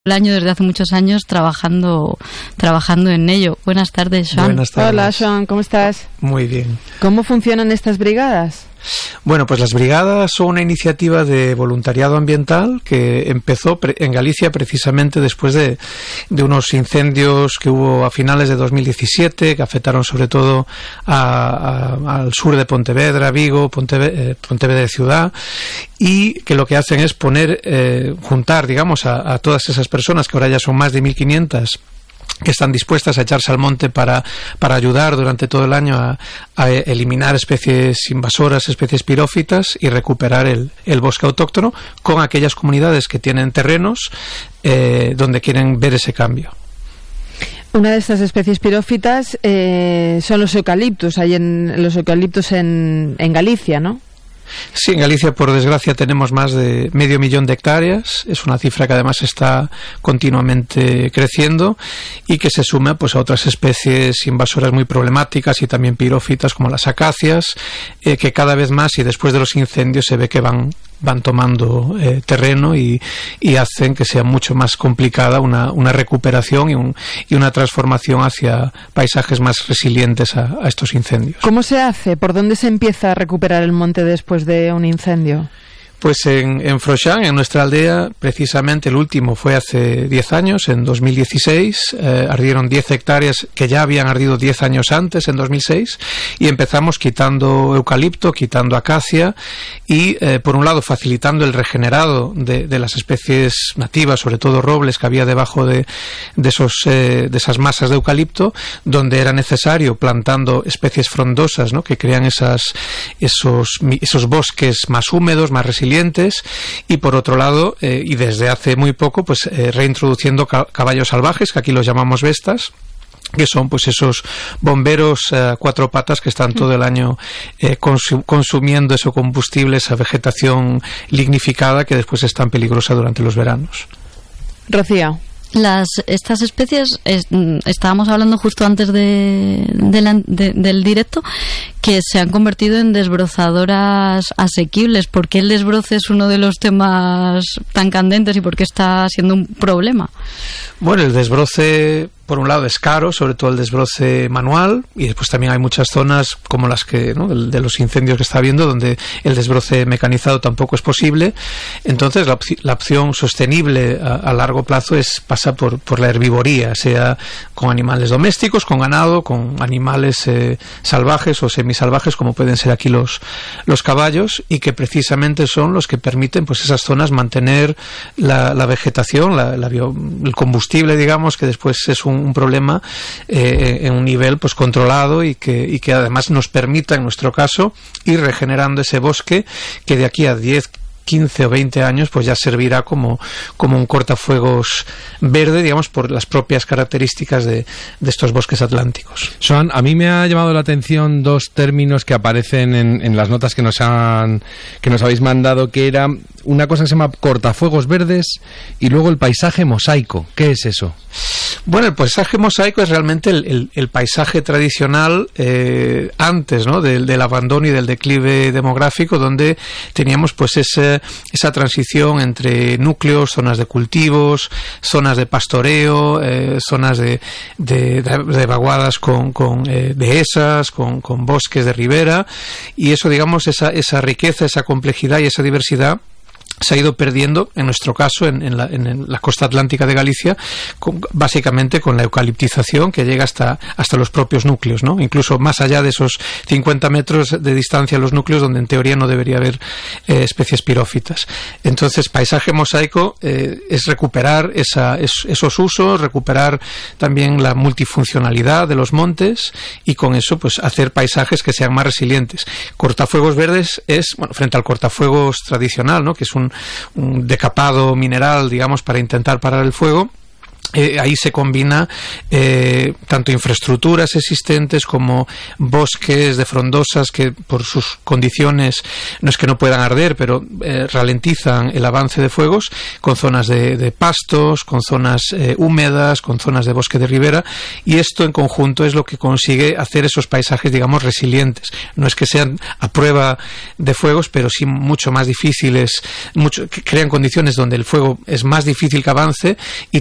el año desde hace muchos años trabajando en ello. Buenas tardes, Joan. Buenas tardes. Hola, Joan, ¿cómo estás? Muy bien. ¿Cómo funcionan estas brigadas? Bueno, pues las brigadas son una iniciativa de voluntariado ambiental que empezó en Galicia precisamente después de unos incendios que hubo a finales de 2017 que afectaron sobre todo al sur de Pontevedra, Vigo, Pontevedra ciudad, y que lo que hacen es juntar, digamos, a todas esas personas, que ahora ya son más de 1.500, que están dispuestas a echarse al monte para ayudar durante todo el año a eliminar especies invasoras, especies pirófitas, y recuperar el bosque autóctono con aquellas comunidades que tienen terrenos donde quieren ver ese cambio. Una de estas especies pirófitas son los eucaliptos, los eucaliptos en Galicia, ¿no? Sí, en Galicia, por desgracia, tenemos más de 500.000 de hectáreas. Es una cifra que además está continuamente creciendo y que se suma pues a otras especies invasoras muy problemáticas y también pirófitas, como las acacias, que cada vez más, y después de los incendios, se ve que van tomando terreno y hacen que sea mucho más complicada una recuperación y una transformación hacia paisajes más resilientes a estos incendios. ¿Cómo se hace? ¿Por dónde se empieza a recuperar el monte después de un incendio? Pues en Froxán, en nuestra aldea, precisamente el último fue hace 10 años, en 2016, ardieron 10 hectáreas que ya habían ardido 10 años antes, en 2006, y empezamos quitando eucalipto, quitando acacia y, por un lado, facilitando el regenerado de las especies nativas, sobre todo robles, que había debajo de esas masas de eucalipto, donde era necesario, plantando especies frondosas, ¿no?, que crean esos bosques más húmedos, más resilientes, y por otro lado, y desde hace muy poco, pues reintroduciendo caballos salvajes, que aquí los llamamos bestas, que son pues esos bomberos a cuatro patas que están todo el año consumiendo ese combustible, esa vegetación lignificada, que después es tan peligrosa durante los veranos. Rocío. Estas especies, estábamos hablando justo antes del directo, que se han convertido en desbrozadoras asequibles. ¿Por qué el desbroce es uno de los temas tan candentes y por qué está siendo un problema? Bueno, el desbroce, por un lado, es caro, sobre todo el desbroce manual, y después también hay muchas zonas como las que, ¿no?, de los incendios que está habiendo, donde el desbroce mecanizado tampoco es posible. Entonces la opción sostenible a largo plazo pasa por la herbivoría, sea con animales domésticos, con ganado, con animales salvajes o semisalvajes, como pueden ser aquí los caballos, y que precisamente son los que permiten pues esas zonas mantener la vegetación, el combustible, digamos, que después es un problema en un nivel pues controlado y que además nos permita, en nuestro caso, ir regenerando ese bosque que de aquí a 10, 15 o 20 años pues ya servirá como un cortafuegos verde, digamos, por las propias características de estos bosques atlánticos. Joan, a mí me ha llamado la atención dos términos que aparecen en las notas que nos habéis mandado, que era una cosa que se llama cortafuegos verdes y luego el paisaje mosaico. ¿Qué es eso? Bueno, el paisaje mosaico es realmente el paisaje tradicional antes, ¿no?, del abandono y del declive demográfico, donde teníamos pues esa transición entre núcleos, zonas de cultivos, zonas de pastoreo, zonas de vaguadas con dehesas, con bosques de ribera, y eso, digamos, esa riqueza, esa complejidad y esa diversidad se ha ido perdiendo, en nuestro caso, en la costa atlántica de Galicia, básicamente con la eucaliptización que llega hasta los propios núcleos, ¿no? Incluso más allá de esos 50 metros de distancia a los núcleos, donde en teoría no debería haber especies pirófitas. Entonces, paisaje mosaico es recuperar esos usos, recuperar también la multifuncionalidad de los montes, y con eso pues hacer paisajes que sean más resilientes. Cortafuegos verdes es, bueno, frente al cortafuegos tradicional, ¿no?, que es un decapado mineral, digamos, para intentar parar el fuego. ahí se combina tanto infraestructuras existentes como bosques de frondosas que por sus condiciones no es que no puedan arder, pero ralentizan el avance de fuegos, con zonas de pastos, con zonas húmedas, con zonas de bosque de ribera, y esto en conjunto es lo que consigue hacer esos paisajes, digamos, resilientes. No es que sean a prueba de fuegos, pero sí mucho más difíciles, que crean condiciones donde el fuego es más difícil que avance y